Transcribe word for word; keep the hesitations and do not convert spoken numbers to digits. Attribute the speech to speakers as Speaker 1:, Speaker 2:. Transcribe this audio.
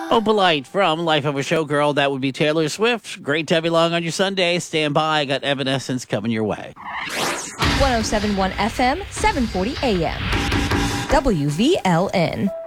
Speaker 1: Opalite from Life of a Showgirl. That would be Taylor Swift. Great to have you along on your Sunday. Stand by. I got Evanescence coming your way.
Speaker 2: one oh seven point one F M, seven forty A M. W V L N.